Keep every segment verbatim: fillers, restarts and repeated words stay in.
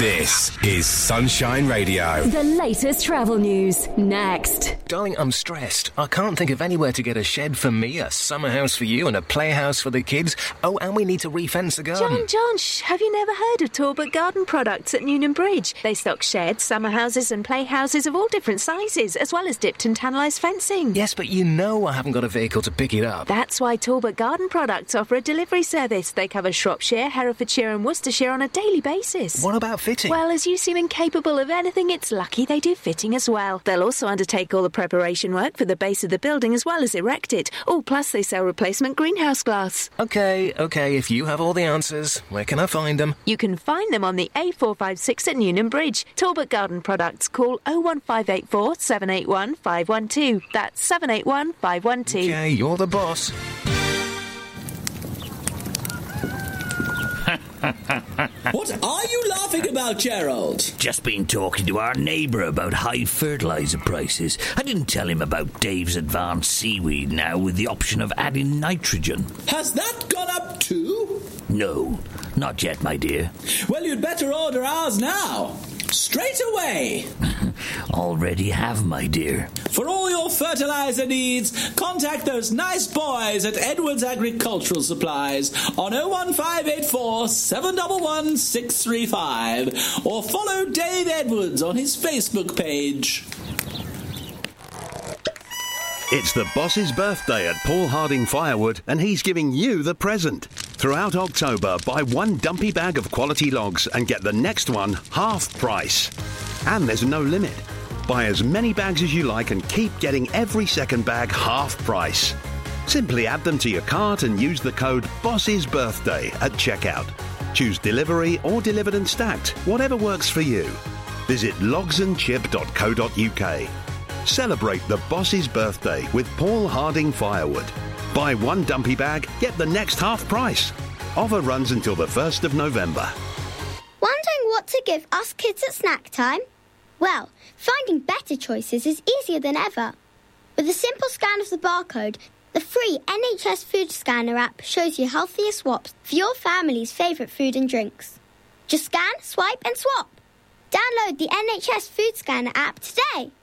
This is Sunshine Radio. The latest travel news, next. Darling, I'm stressed. I can't think of anywhere to get a shed for me, a summer house for you, and a playhouse for the kids. Oh, and we need to re-fence the garden. John, John, shh, have you never heard of Talbot Garden Products at Newnham Bridge? They stock sheds, summer houses and playhouses of all different sizes, as well as dipped and tannalised fencing. Yes, but you know I haven't got a vehicle to pick it up. That's why Talbot Garden Products offer a delivery service. They cover Shropshire, Herefordshire and Worcestershire on a daily basis. What about fitting? Well, as you seem incapable of anything, it's lucky they do fitting as well. They'll also undertake all the preparation work for the base of the building as well as erect it. Oh, plus they sell replacement greenhouse glass. OK, OK, if you have all the answers, where can I find them? You can find them on the A four five six at Newnham Bridge. Talbot Garden Products. Call oh one five eight four, seven eight one, five one two. That's seven eight one, five one two. OK, you're the boss. What are you laughing about, Gerald? Just been talking to our neighbour about high fertiliser prices. I didn't tell him about Dave's Advanced Seaweed now with the option of adding nitrogen. Has that gone up too? No, not yet, my dear. Well, you'd better order ours now. Straight away. Already have, my dear. For all your fertiliser needs, contact those nice boys at Edwards Agricultural Supplies on oh one five eight four, seven one one, six three five or follow Dave Edwards on his Facebook page. It's the boss's birthday at Paul Harding Firewood, and he's giving you the present. Throughout October, buy one dumpy bag of quality logs and get the next one half price. And there's no limit. Buy as many bags as you like and keep getting every second bag half price. Simply add them to your cart and use the code boss's birthday at checkout. Choose delivery or delivered and stacked, whatever works for you. Visit logs and chip dot co dot uk. Celebrate the boss's birthday with Paul Harding Firewood. Buy one dumpy bag, get the next half price. Offer runs until the first of November. Wondering what to give us kids at snack time? Well, finding better choices is easier than ever. With a simple scan of the barcode, the free N H S Food Scanner app shows you healthier swaps for your family's favourite food and drinks. Just scan, swipe and swap. Download the N H S Food Scanner app today.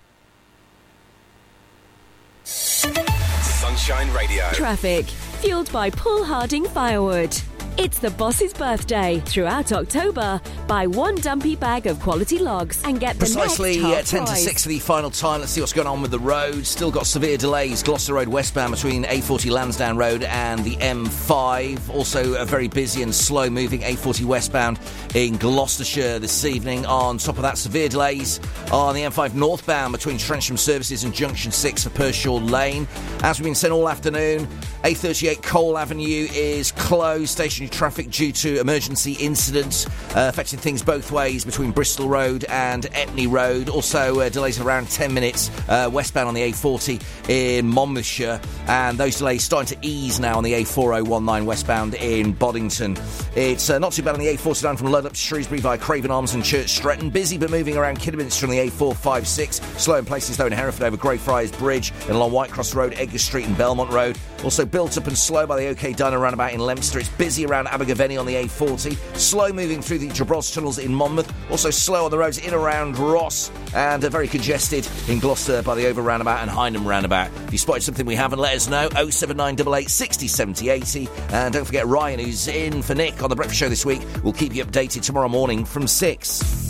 Sunshine Radio. Traffic, fueled by Paul Harding Firewood. It's the boss's birthday. Throughout October, buy one dumpy bag of quality logs and get the Precisely next half uh, ten price. to six for the final time. Let's see what's going on with the roads. Still got severe delays. Gloucester Road westbound between A forty Lansdowne Road and the M five. Also a very busy and slow moving A forty westbound in Gloucestershire this evening. On top of that, severe delays on the M five northbound between Trencham Services and Junction six for Pershaw Lane. As we've been saying all afternoon, A thirty-eight Cole Avenue is closed. Stationary traffic due to emergency incidents uh, affecting things both ways between Bristol Road and Etney Road. Also uh, delays of around ten minutes uh, westbound on the A forty in Monmouthshire, and those delays starting to ease now on the A four oh one nine westbound in Boddington. It's uh, not too bad on the A forty-nine from Ludlow to Shrewsbury via Craven Arms and Church Stretton. Busy but moving around Kidderminster on the A four fifty-six. Slow in places though in Hereford over Greyfriars Bridge and along Whitecross Road, Edgar Street and Belmont Road. Also built up and slow by the OK Dunner roundabout in Leominster. It's busy around Abergavenny on the A forty. Slow moving through the Gibraltar tunnels in Monmouth. Also slow on the roads in around Ross. And uh, very congested in Gloucester by the Over roundabout and Hindham roundabout. If you spotted something we haven't, let us know. oh seven nine eight eight, six oh, seven oh, eight oh. And don't forget Ryan, who's in for Nick on The Breakfast Show this week, will keep you updated tomorrow morning from six.